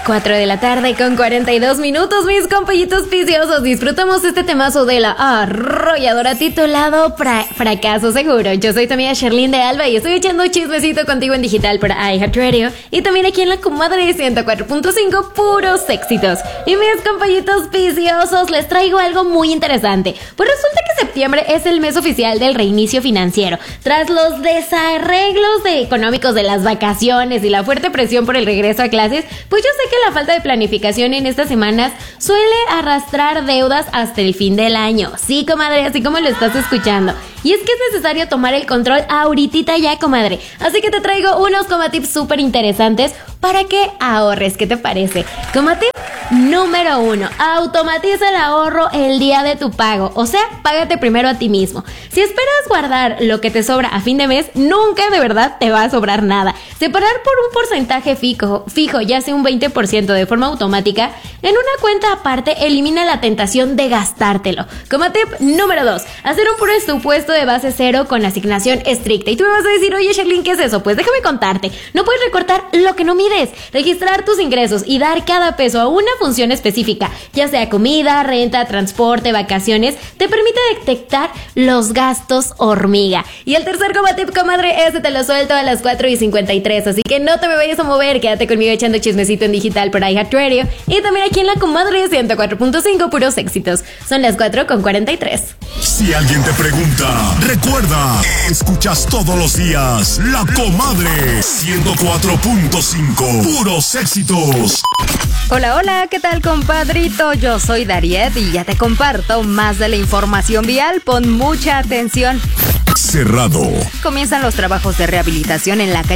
4 de la tarde con 42 minutos, mis compañitos viciosos. Disfrutamos este temazo de la arrolladora titulado Fracaso Seguro. Yo soy tu amiga Sherlyn de Alba y estoy echando chismecito contigo en digital por iHeartRadio y también aquí en la comadre de 104.5, puros éxitos. Y mis compañitos viciosos, les traigo algo muy interesante. Pues resulta que septiembre es el mes oficial del reinicio financiero. Tras los desarreglos económicos de las vacaciones y la fuerte presión por el regreso a clases, pues yo sé que la falta de planificación en estas semanas suele arrastrar deudas hasta el fin del año. Sí, comadre, así como lo estás escuchando. Y es que es necesario tomar el control ahorita ya, comadre. Así que te traigo unos comatips súper interesantes para que ahorres. ¿Qué te parece? Comatip número 1. Automatiza el ahorro el día de tu pago. O sea, págate primero a ti mismo. Si esperas guardar lo que te sobra a fin de mes, nunca de verdad te va a sobrar nada. Separar por un porcentaje fijo, ya sea un 20% de forma automática, en una cuenta aparte elimina la tentación de gastártelo. Como tip número 2, hacer un presupuesto de base cero con asignación estricta. Y tú me vas a decir, oye Sherlyn, ¿qué es eso? Pues déjame contarte. No puedes recortar lo que no mides. Registrar tus ingresos y dar cada peso a una función específica, ya sea comida, renta, transporte, vacaciones, te permite detectar los gastos hormiga. Y el tercer como tip, comadre, ese te lo suelto a las 4:53, así que no te me vayas a mover, quédate conmigo echando chismecito en digital por iHeartRadio y también aquí en la comadre 104.5, puros éxitos. Son las 4:43. Si alguien te pregunta, recuerda, escuchas todos los días La Comadre 104.5, puros éxitos. Hola, hola, ¿qué tal, compadrito? Yo soy Dariet y ya te comparto más de la información vial. Pon mucha atención. Cerrado. Comienzan los trabajos de rehabilitación en la calle